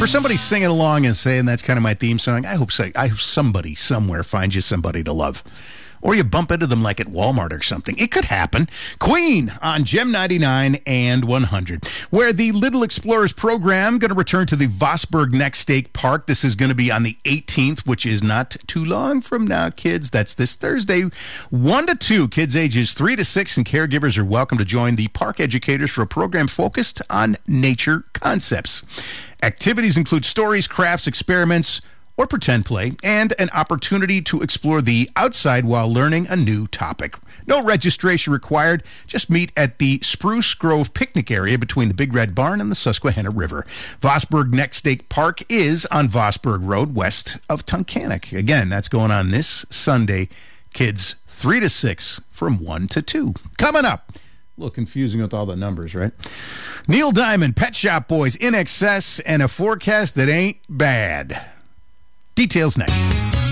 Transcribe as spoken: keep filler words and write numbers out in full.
For somebody singing along and saying that's kind of my theme song, I hope so, I hope somebody somewhere finds you somebody to love. Or you bump into them like at Walmart or something. It could happen. Queen on Gem ninety-nine and one hundred, where the Little Explorers program going to return to the Vosburg Neck State Park. This is going to be on the eighteenth, which is not too long from now, kids. That's this Thursday, one to two. Kids ages three to six and caregivers are welcome to join the park educators for a program focused on nature concepts. Activities include stories, crafts, experiments, or pretend play, and an opportunity to explore the outside while learning a new topic. No registration required. Just meet at the Spruce Grove picnic area between the Big Red Barn and the Susquehanna River. Vosburg Neck State Park is on Vosburg Road, west of Tunkhannock. Again, that's going on this Sunday. Kids three to six from one to two. Coming up. A little confusing with all the numbers, right? Neil Diamond, Pet Shop Boys, In Excess, and a forecast that ain't bad. Details next.